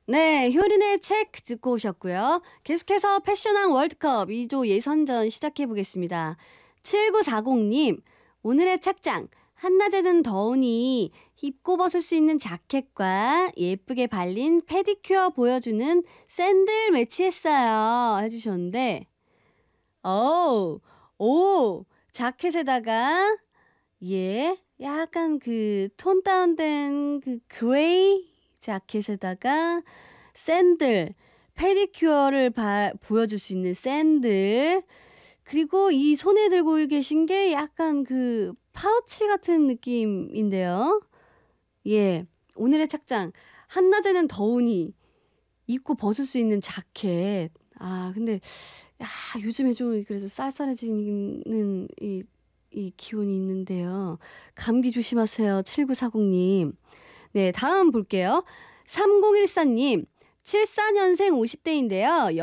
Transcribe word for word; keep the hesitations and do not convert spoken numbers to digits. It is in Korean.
네, 효린의 책 듣고 오셨고요. 계속해서 패션왕 월드컵 이 조 예선전 시작해 보겠습니다. 칠구사공님, 오늘의 착장. 한낮에는 더우니 입고 벗을 수 있는 자켓과 예쁘게 발린 페디큐어 보여주는 샌들 매치했어요. 해주셨는데, 오, 오, 자켓에다가, 예, 약간 그 톤 다운된 그 그레이 자켓에다가 샌들, 페디큐어를 바, 보여줄 수 있는 샌들, 그리고 이 손에 들고 계신 게 약간 그 파우치 같은 느낌인데요. 예, 오늘의 착장. 한낮에는 더우니 입고 벗을 수 있는 자켓. 아, 근데 야, 요즘에 좀 그래도 쌀쌀해지는 이, 이 기온이 있는데요. 감기 조심하세요. 칠구사공님. 네, 다음 볼게요. 삼공일사님, 칠사년생 오십 대인데요.